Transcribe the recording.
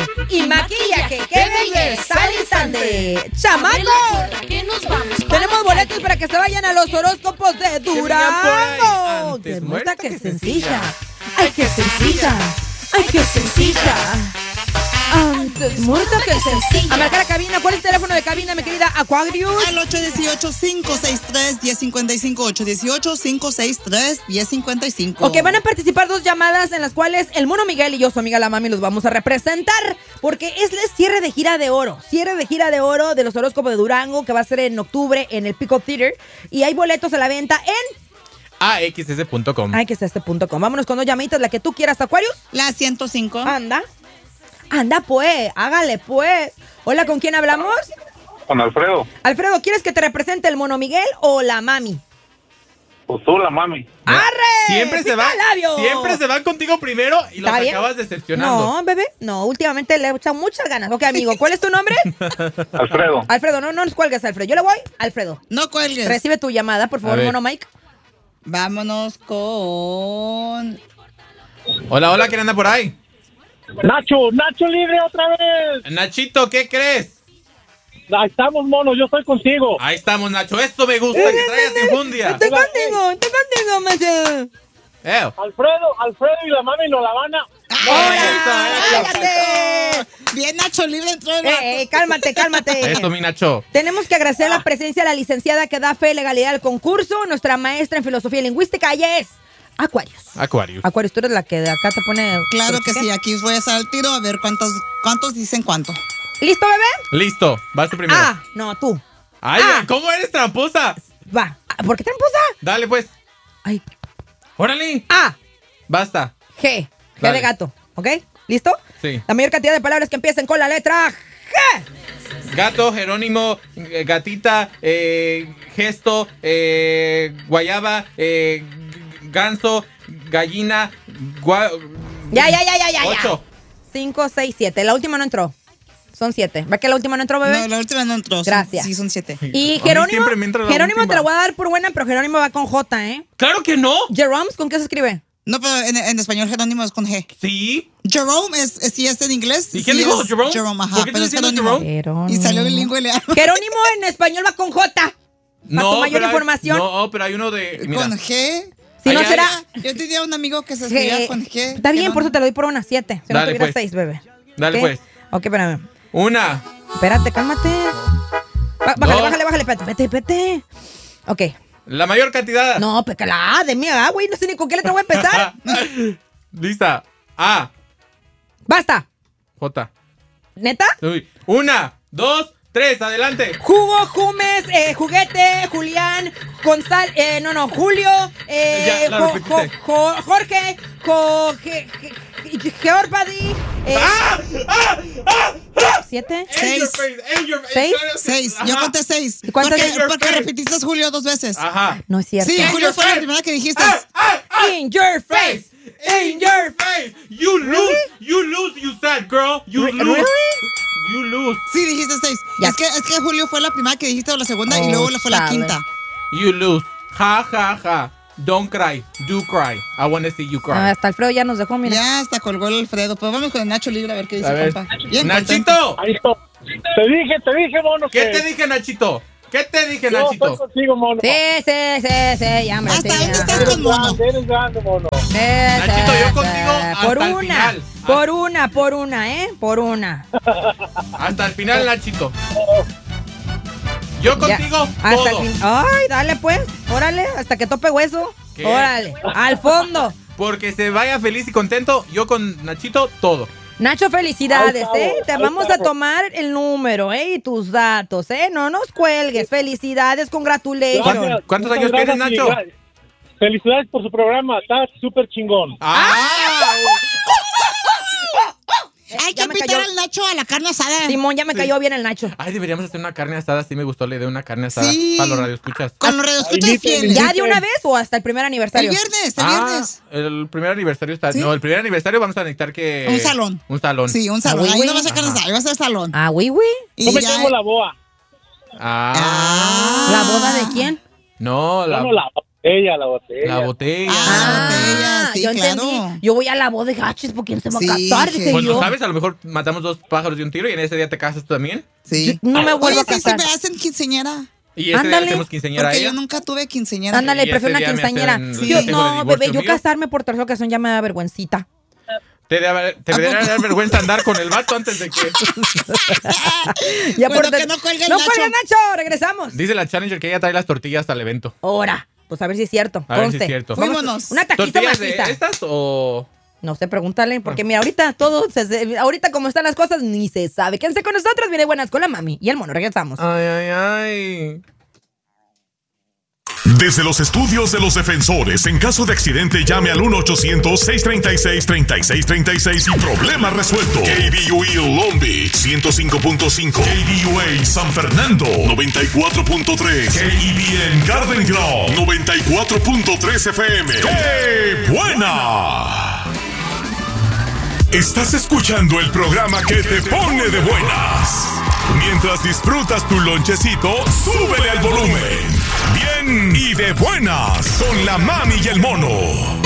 y maquillaje. ¡Qué belleza al instante! ¡Chamacos! Tenemos boletos para que se vayan a los horóscopos de Durango. ¡Qué muerta, qué sencilla! ¡Ay, qué sencilla! ¡Ay, qué sencilla! Antes muerta que sencilla. A marcar la cabina. ¿Cuál es el teléfono de cabina, mi querida Aquarius? Al 818-563-1055. 818-563-1055. Ok, van a participar 2 llamadas en las cuales el Mono Miguel y yo, su amiga la Mami, los vamos a representar. Porque es el cierre de gira de oro. Cierre de gira de oro de los horóscopos de Durango, que va a ser en octubre en el Pico Theater. Y hay boletos a la venta en AXS.com. AXS.com. Vámonos con 2 llamitas, la que tú quieras, Aquarius. La 105. Anda pues, hágale pues. Hola, ¿con quién hablamos? Con Alfredo. Alfredo, ¿quieres que te represente el Mono Miguel o la Mami? Pues tú, la Mami. ¡Arre! Siempre se van contigo primero y los acabas decepcionando. No, bebé, no, últimamente le he echado muchas ganas. Ok, amigo, ¿cuál es tu nombre? Alfredo. Alfredo, no nos cuelgues, Alfredo. Yo le voy, Alfredo. No cuelgues. Recibe tu llamada, por favor, Mono Mike. Vámonos con... Hola, ¿quién anda por ahí? Nacho libre otra vez. Nachito, ¿qué crees? Ahí estamos, mono, yo estoy contigo. Ahí estamos, Nacho. Esto me gusta, que traigas infundia. Estoy contigo, macho. Alfredo y la Mami nos la van a... ¡Cállate! Bien, Nacho libre entró el cálmate. Eso, mi Nacho. Tenemos que agradecer la presencia de la licenciada que da fe y legalidad al concurso, nuestra maestra en filosofía y lingüística. Ella es Aquarius, tú eres la que de acá te pone... Claro que sí, aquí voy a hacer el tiro a ver cuántos dicen cuánto. ¿Listo, bebé? Listo, vas tú primero. No, tú. Ay, ¿cómo eres tramposa? Va. ¿Por qué tramposa? Dale, pues. Ay. ¡Órale! Basta. G de gato, ¿ok? ¿Listo? Sí. La mayor cantidad de palabras que empiecen con la letra G. Gato, Jerónimo, gatita, gesto, guayaba, ganso, gallina, Ya. 8. 5, 6, 7. La última no entró. Son 7. ¿Va que la última no entró, bebé? No, la última no entró. Gracias. Sí, son 7. Y Jerónimo te la voy a dar por buena, pero Jerónimo va con J, ¿eh? ¡Claro que no! Jerome, ¿con qué se escribe? No, pero en español Jerónimo es con G. ¿Sí? Jerome sí es en inglés. ¿Y quién dijo Jerome? Jerome, ajá. ¿Por qué pero es Jerónimo? Y salió bilingüe. Jerónimo en español va con J. No, tu mayor información. No, pero hay uno de... Mira. Con G. Si no será... Yo tenía un amigo que se escribía con G. Está bien, por eso te lo doy por una 7. Si no tuviera 6, bebé. Dale, pues. Ok, espérame. 1. Espérate, cálmate. Bájale, espérate. Ok. La mayor cantidad. No, pues que la A de mi A, güey. No sé ni con qué letra voy a empezar. Lista. A. Basta. J. ¿Neta? 1, 2, 3, adelante. Jugo, Jumes, juguete, Julián, Gonzalo, Julio, Jorge, Georpadi, 7, 6. Yo conté 6. Porque repetiste Julio 2 veces. Ajá. No es cierto. Sí, Julio fue la primera que dijiste. In your face. In your face. You lose. You lose, you sad girl. You lose. You lose. Sí, dijiste 6. Es que Julio fue la primera que dijiste o la segunda y luego fue la quinta. You lose. Ja. Don't cry. Do cry. I want to see you cry. Hasta Alfredo ya nos dejó, mira. Ya hasta colgó el Alfredo. Pues vamos con el Nacho libre a ver qué dice, compa. Bien, Nachito. Ahí está. Te dije, mono. ¿Qué te dije, Nachito? Yo estoy contigo, mono. Sí, ya, hombre. ¿Hasta dónde estás con mono? Eres grande, mono. Nachito, yo contigo hasta el final. Por una, Por una. Hasta el final, Nachito. Yo contigo hasta todo. el fin. Ay, dale pues. Órale, hasta que tope hueso. ¿Qué? Órale, al fondo. Porque se vaya feliz y contento, yo con Nachito todo. Nacho, felicidades, Te vamos a tomar el número, y tus datos, No nos cuelgues. Felicidades, congratulations. ¿Cuántos años tienes, Nacho? Felicidades por su programa, está súper chingón. Hay que invitar al Nacho a la carne asada. Simón, ya me cayó bien el Nacho. Ay, deberíamos hacer una carne asada. Sí me gustó la idea de una carne asada. Sí. Para los radioescuchas. Con los radioescuchas fieles. ¿Ya de una vez o hasta el primer aniversario? El viernes. El primer aniversario está... ¿Sí? No, el primer aniversario vamos a necesitar que... Un salón. Sí, un salón. Ahí no va a ser carne asada, ahí va a ser salón. Oui. Yo me tengo la boa. ¿La boda de quién? No, la La botella. La botella. botella, sí, yo claro. entendí. Yo voy a la boda de gachis porque no se va a Sí, casar, dije. dije Pues yo. no sabes, a lo mejor matamos 2 pájaros de un tiro y en ese día te casas tú también. Sí. No me vuelvo Oye, a sí, casar. se me hacen quinceañera. Y ese día Ándale. le hacemos quinceañera a Porque ella. yo nunca tuve quinceañera. Ándale, Y prefiero ese una día me quinceañera. hacen Sí. Yo, el no, divorcio bebé, yo mío. casarme por tercera ocasión ya me da vergüencita. Te debería dar vergüenza andar con el vato antes de que... Ya Bueno, por que no cuelgue el ¡No Nacho. cuelgue Nacho! ¡Regresamos! Dice la Challenger que ella trae las tortillas hasta el evento. Ahora, pues a ver si es cierto. A ver si es Conste. cierto. Vamos, Fuímonos. Una taquiza ¿Tortillas de maciza. estas o...? No sé, pregúntale, porque mira, ahorita ahorita como están las cosas, ni se sabe. Quédense con nosotros, viene Buenas con la mami y el mono. Regresamos. Ay, ay, ay. Desde los estudios de los defensores, en caso de accidente, llame al 1-800-636-3636 y problema resuelto. KBUE Long Beach 105.5, KBUA San Fernando 94.3, KEBN Garden Grove 94.3 FM. ¡Qué buena! Estás escuchando el programa que te pone de buenas. Mientras disfrutas tu lonchecito, súbele al volumen. Bien y de buenas con la mami y el mono.